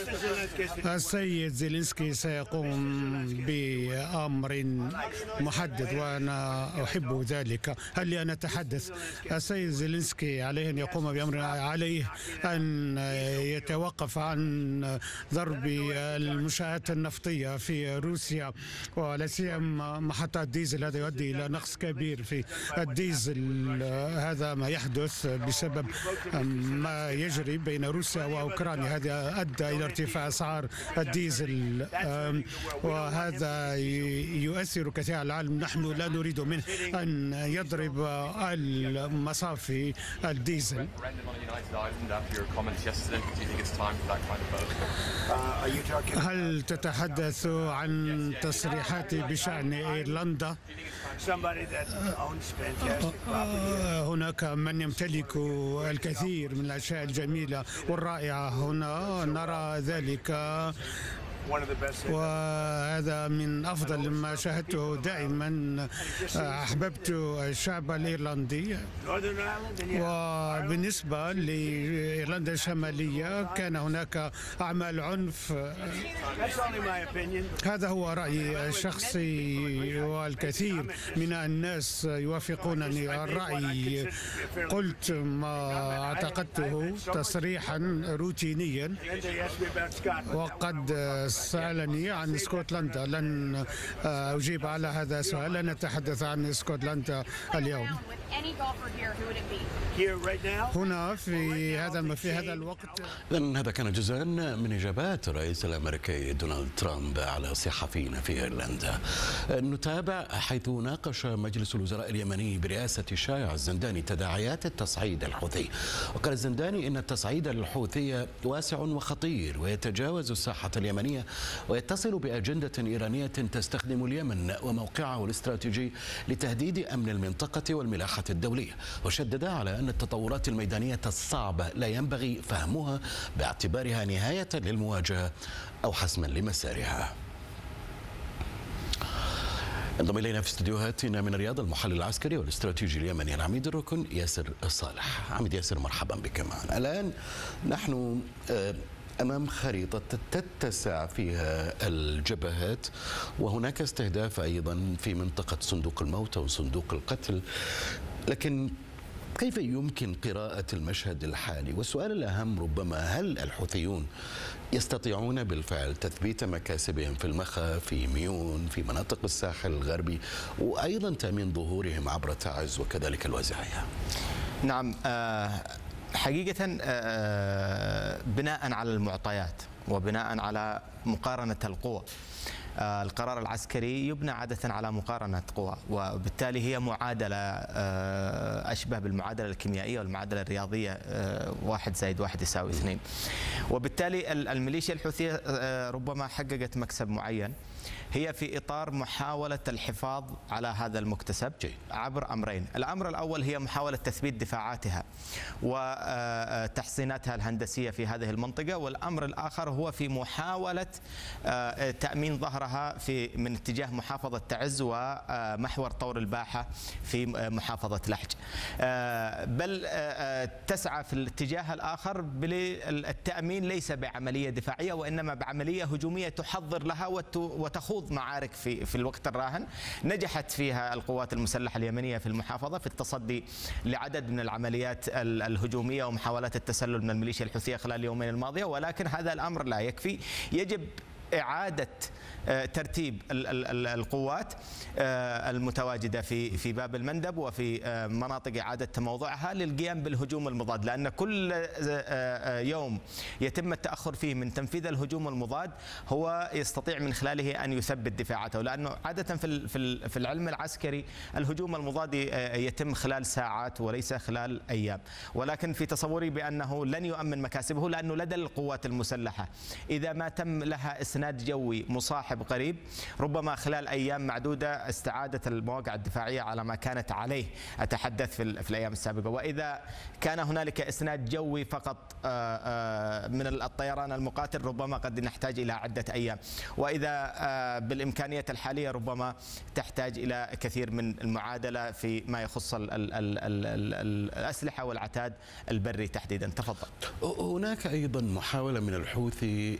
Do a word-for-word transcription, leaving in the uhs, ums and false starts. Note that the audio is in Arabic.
السيد زيلينسكي سيقوم بأمر محدد وأنا أحب ذلك. هل لي أن أتحدث؟ السيد زيلينسكي عليه أن يقوم بأمر، عليه أن يتوقف عن ضرب المنشآت النفطية في روسيا ولا سيما محطات ديزل. هذا يؤدي إلى نقص كبير في الديزل. هذا ما يحدث بسبب ما يجري بين روسيا وأوكرانيا. هذا أدى إلى ارتفاع أسعار الديزل وهذا يؤثر كثيرا على العالم. نحن لا نريد منه أن يضرب المصافي الديزل. هل تتحدث عن تصريحاتي بشأن إيرلندا؟ هناك من يمتلك الكثير من الأشياء الجميلة والرائعة هنا، نرى ذلك وهذا من أفضل ما شاهدته دائما. أحببت الشعب الإيرلندي، وبالنسبة لإيرلندا الشمالية كان هناك أعمال عنف. هذا هو رأيي الشخصي والكثير من الناس يوافقونني الرأي. قلت ما اعتقدته تصريحا روتينيا، وقد سألني عن اسكتلندا. لن أجيب على هذا السؤال، لن أتحدث عن اسكتلندا اليوم. هنا في هذا في هذا الوقت. إذن هذا كان جزءا من إجابات الرئيس الأمريكي دونالد ترامب على صحفيين في إيرلندا. نتابع حيث ناقش مجلس الوزراء اليمني برئاسة الشايع الزنداني تداعيات التصعيد الحوثي. وقال الزنداني إن التصعيد الحوثي واسع وخطير ويتجاوز الساحة اليمنية ويتصل بأجندة إيرانية تستخدم اليمن وموقعه الاستراتيجي لتهديد أمن المنطقة والملاحة الدولية. وشدد على أن التطورات الميدانية الصعبة لا ينبغي فهمها باعتبارها نهاية للمواجهة أو حسما لمسارها. انضم إلينا في استديوهاتنا من الرياض المحلل العسكري والاستراتيجي اليمني العميد الركن ياسر صالح. عميد ياسر، مرحبا بك معنا. الآن نحن أمام خريطة تتسع فيها الجبهات، وهناك استهداف أيضا في منطقة صندوق الموت أو صندوق القتل، لكن كيف يمكن قراءة المشهد الحالي؟ والسؤال الأهم ربما، هل الحوثيون يستطيعون بالفعل تثبيت مكاسبهم في المخا، في ميون، في مناطق الساحل الغربي، وأيضا تأمين ظهورهم عبر تعز وكذلك الوازعية؟ نعم، حقيقة بناء على المعطيات وبناء على مقارنة القوى، القرار العسكري يبنى عادة على مقارنة قوى، وبالتالي هي معادلة أشبه بالمعادلة الكيميائية والمعادلة الرياضية، واحد زائد واحد يساوي اثنين. وبالتالي الميليشيا الحوثية ربما حققت مكسب معين، هي في إطار محاولة الحفاظ على هذا المكتسب عبر أمرين. الأمر الأول هي محاولة تثبيت دفاعاتها وتحصيناتها الهندسية في هذه المنطقة، والأمر الآخر هو في محاولة تأمين ظهرها في من اتجاه محافظة تعز ومحور طور الباحة في محافظة لحج، بل تسعى في الاتجاه الآخر بالتأمين ليس بعملية دفاعية وإنما بعملية هجومية تحضر لها وتخوض معارك في في الوقت الراهن. نجحت فيها القوات المسلحة اليمنية في المحافظة في التصدي لعدد من العمليات الهجومية ومحاولات التسلل من الميليشيا الحوثية خلال اليومين الماضية، ولكن هذا الأمر لا يكفي. يجب إعادة ترتيب القوات المتواجدة في في باب المندب وفي مناطق إعادة تموضعها للقيام بالهجوم المضاد، لأن كل يوم يتم التأخر فيه من تنفيذ الهجوم المضاد هو يستطيع من خلاله أن يثبت دفاعاته، لأنه عادة في في العلم العسكري الهجوم المضاد يتم خلال ساعات وليس خلال أيام، ولكن في تصوري بأنه لن يؤمن مكاسبه، لأنه لدى القوات المسلحة إذا ما تم لها إسناد جوي مصاحب قريب ربما خلال أيام معدودة استعادت المواقع الدفاعية على ما كانت عليه، أتحدث في, في الأيام السابقة. وإذا كان هنالك إسناد جوي فقط من الطيران المقاتل ربما قد نحتاج إلى عدة أيام، وإذا بالإمكانية الحالية ربما تحتاج إلى كثير من المعادلة في ما يخص ال ال ال ال الأسلحة والعتاد البري تحديدا. تفضل. هناك أيضا محاولة من الحوثي